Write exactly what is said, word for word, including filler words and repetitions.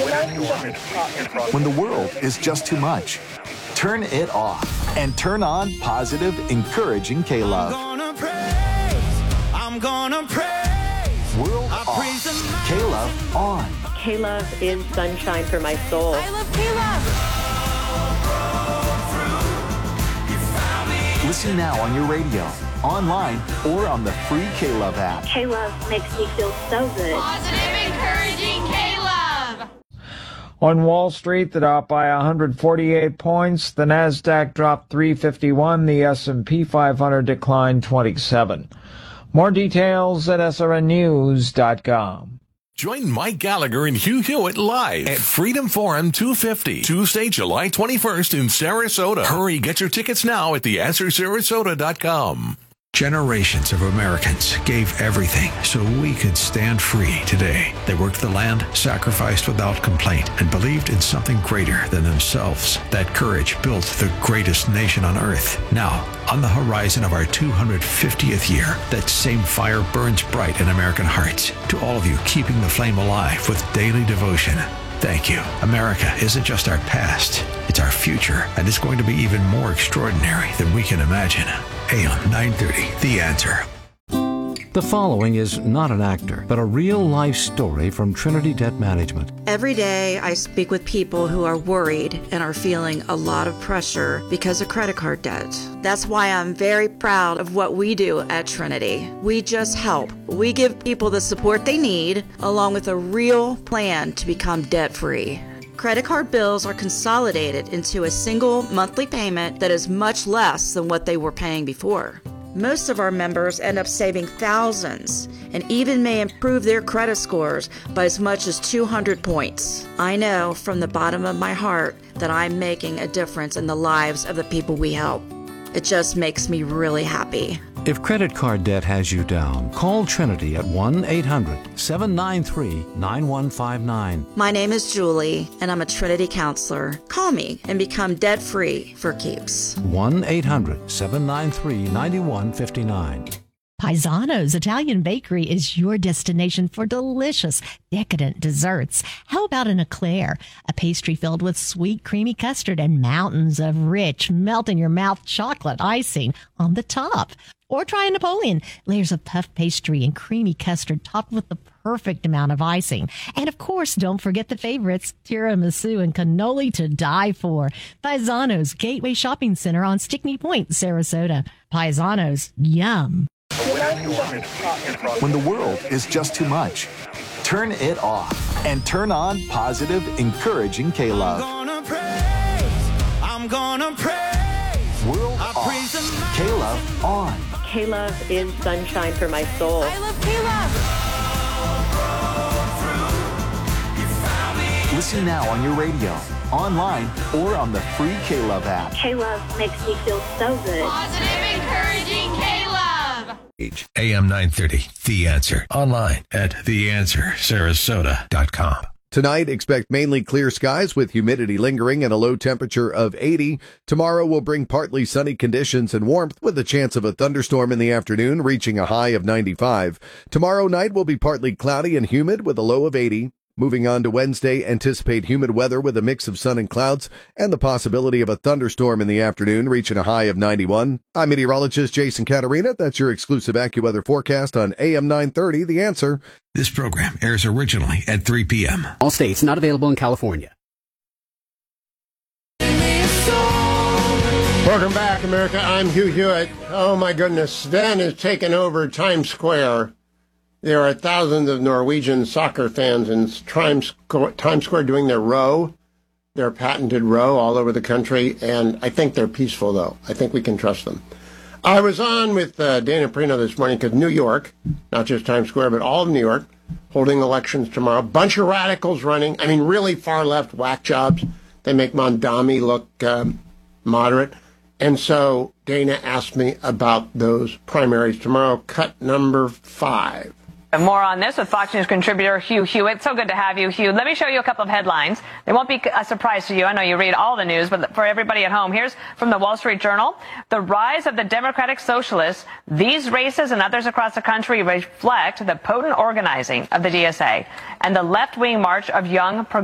When the world is just too much, turn it off and turn on positive, encouraging K-Love. I'm gonna praise, I'm gonna praise. World off, K-Love on. K-Love is sunshine for my soul. I love K-Love. Listen now on your radio, online, or on the free K-Love app. K-Love makes me feel so good. Positive, encouraging K-Love. On Wall Street, the Dow by one hundred forty-eight points. The Nasdaq dropped three fifty-one. The S and P five hundred declined twenty-seven. More details at S R N news dot com. Join Mike Gallagher and Hugh Hewitt live at Freedom Forum two fifty, Tuesday, July twenty-first in Sarasota. Hurry, get your tickets now at the answer sarasota dot com. Generations of Americans gave everything so we could stand free today. They worked the land, sacrificed without complaint, and believed in something greater than themselves. That courage built the greatest nation on earth. Now, on the horizon of our two hundred fiftieth year, that same fire burns bright in American hearts. To all of you keeping the flame alive with daily devotion, thank you. America isn't just our past, it's our future, and it's going to be even more extraordinary than we can imagine. A M nine thirty, The Answer. The following is not an actor, but a real-life story from Trinity Debt Management. Every day I speak with people who are worried and are feeling a lot of pressure because of credit card debt. That's why I'm very proud of what we do at Trinity. We just help. We give people the support they need, along with a real plan to become debt-free. Credit card bills are consolidated into a single monthly payment that is much less than what they were paying before. Most of our members end up saving thousands and even may improve their credit scores by as much as two hundred points. I know from the bottom of my heart that I'm making a difference in the lives of the people we help. It just makes me really happy. If credit card debt has you down, call Trinity at one eight hundred seven nine three nine one five nine. My name is Julie, and I'm a Trinity counselor. Call me and become debt-free for keeps. one eight hundred seven nine three nine one five nine. Paisano's Italian Bakery is your destination for delicious, decadent desserts. How about an eclair, a pastry filled with sweet, creamy custard and mountains of rich, melt-in-your-mouth chocolate icing on the top? Or try a Napoleon, layers of puff pastry and creamy custard topped with the perfect amount of icing. And of course, don't forget the favorites, tiramisu and cannoli to die for. Paisano's Gateway Shopping Center on Stickney Point, Sarasota. Paisano's, yum. When the world is just too much, turn it off and turn on positive, encouraging K-Love. I'm gonna praise, I'm gonna praise. World off, K-Love on. K-Love is sunshine for my soul. I love K-Love. Listen now on your radio, online, or on the free K-Love app. K-Love makes me feel so good. Positive, encouraging K-Love. A M nine thirty, The Answer. Online at the answer sarasota dot com. Tonight, expect mainly clear skies with humidity lingering and a low temperature of eighty. Tomorrow will bring partly sunny conditions and warmth with a chance of a thunderstorm in the afternoon, reaching a high of ninety-five. Tomorrow night will be partly cloudy and humid with a low of eighty. Moving on to Wednesday, anticipate humid weather with a mix of sun and clouds and the possibility of a thunderstorm in the afternoon, reaching a high of ninety-one. I'm meteorologist Jason Caterina. That's your exclusive AccuWeather forecast on A M nine thirty, The Answer. This program airs originally at three p.m. All states not available in California. Welcome back, America. I'm Hugh Hewitt. Oh, my goodness. Sven has taken over Times Square. There are thousands of Norwegian soccer fans in Times Square doing their row, their patented row all over the country, and I think they're peaceful, though. I think we can trust them. I was on with uh, Dana Perino this morning because New York, not just Times Square, but all of New York, holding elections tomorrow. Bunch of radicals running. I mean, really far-left whack jobs. They make Mondami look um, moderate. And so Dana asked me about those primaries tomorrow, cut number five. More on this with Fox News contributor Hugh Hewitt. So good to have you, Hugh. Let me show you a couple of headlines. They won't be a surprise to you. I know you read all the news, but for everybody at home, here's from the Wall Street Journal. The rise of the Democratic Socialists. These races and others across the country reflect the potent organizing of the D S A and the left-wing march of young progressives.